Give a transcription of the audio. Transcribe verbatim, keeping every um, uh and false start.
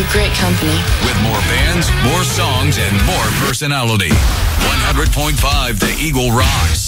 You're great company. With more bands, more songs, and more personality. one hundred point five The Eagle rocks.